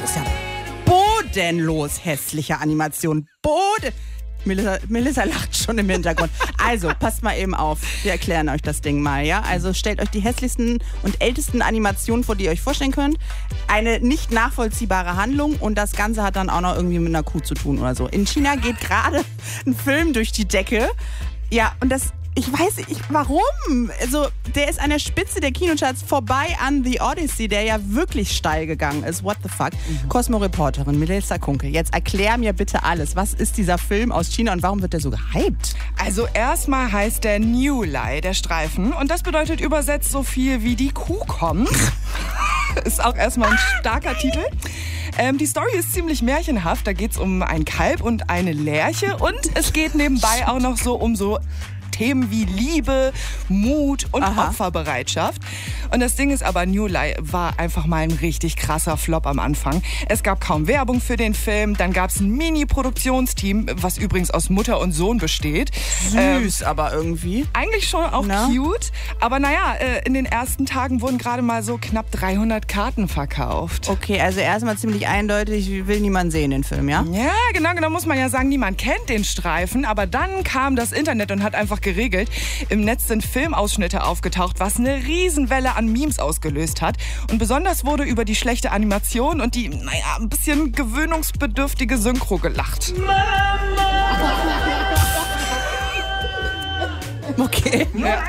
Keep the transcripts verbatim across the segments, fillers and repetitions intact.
ist ja bodenlos hässliche Animation. Boden... Melissa, Melissa lacht schon im Hintergrund. Also, passt mal eben auf. Wir erklären euch das Ding mal, ja? Also, stellt euch die hässlichsten und ältesten Animationen vor, die ihr euch vorstellen könnt. Eine nicht nachvollziehbare Handlung und das Ganze hat dann auch noch irgendwie mit einer Kuh zu tun oder so. In China geht gerade ein Film durch die Decke. Ja, und das... Ich weiß nicht, warum? Also, der ist an der Spitze der Kinocharts vorbei an The Odyssey, der ja wirklich steil gegangen ist. What the fuck? Mhm. Cosmo-Reporterin Melissa Kunke, jetzt erklär mir bitte alles. Was ist dieser Film aus China und warum wird der so gehypt? Also erstmal heißt der New Lai, der Streifen. Und das bedeutet übersetzt so viel wie die Kuh kommt. Ist auch erstmal ein starker Titel. Ähm, die Story ist ziemlich märchenhaft. Da geht es um ein Kalb und eine Lerche. Und es geht nebenbei auch noch so um so Themen wie Liebe, Mut und Aha. Opferbereitschaft. Und das Ding ist aber, New Lai war einfach mal ein richtig krasser Flop am Anfang. Es gab kaum Werbung für den Film. Dann gab es ein Mini-Produktionsteam, was übrigens aus Mutter und Sohn besteht. Süß, ähm, aber irgendwie. Eigentlich schon auch Na? cute. Aber naja, äh, in den ersten Tagen wurden gerade mal so knapp dreihundert Karten verkauft. Okay, also erstmal ziemlich eindeutig, will niemand sehen den Film, ja? Ja, genau, genau muss man ja sagen, niemand kennt den Streifen. Aber dann kam das Internet und hat einfach geregelt. Im Netz sind Filmausschnitte aufgetaucht, was eine Riesenwelle an Memes ausgelöst hat. Und besonders wurde über die schlechte Animation und die, naja, ein bisschen gewöhnungsbedürftige Synchro gelacht. Mama! Okay. Ja.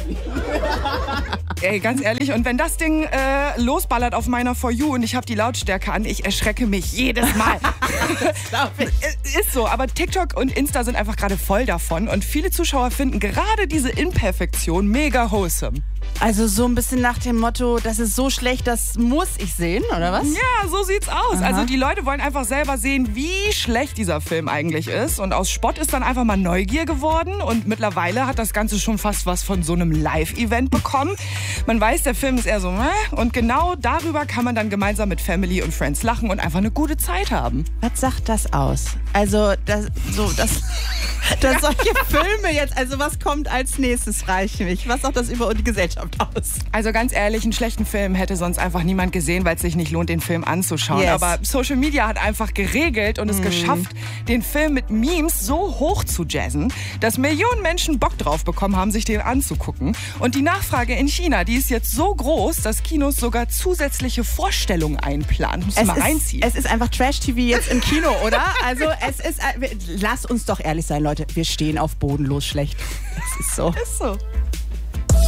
Ey, ganz ehrlich, und wenn das Ding äh, losballert auf meiner For You und ich habe die Lautstärke an, ich erschrecke mich jedes Mal. Ist so, aber TikTok und Insta sind einfach gerade voll davon und viele Zuschauer finden gerade diese Imperfektion mega wholesome. Also so ein bisschen nach dem Motto, das ist so schlecht, das muss ich sehen, oder was? Ja, so sieht's aus. Aha. Also die Leute wollen einfach selber sehen, wie schlecht dieser Film eigentlich ist. Und aus Spott ist dann einfach mal Neugier geworden. Und mittlerweile hat das Ganze schon fast was von so einem Live-Event bekommen. Man weiß, der Film ist eher so, äh, und genau darüber kann man dann gemeinsam mit Family und Friends lachen und einfach eine gute Zeit haben. Was sagt das aus? Also, das, so, das, dass solche Filme jetzt, also was kommt als nächstes, frage ich mich. Was sagt das über die Gesellschaft aus? Also ganz ehrlich, einen schlechten Film hätte sonst einfach niemand gesehen, weil es sich nicht lohnt, den Film anzuschauen. Yes. Aber Social Media hat einfach geregelt und es mm. geschafft, den Film mit Memes so hoch zu jazzen, dass Millionen Menschen Bock drauf bekommen haben, sich den anzugucken. Und die Nachfrage in China, die ist jetzt so groß, dass Kinos sogar zusätzliche Vorstellungen einplanen. Muss mal reinziehen. Es ist einfach Trash-T V jetzt im Kino, oder? Also es ist, lass uns doch ehrlich sein, Leute, wir stehen auf bodenlos schlecht. Das ist so. Ist so.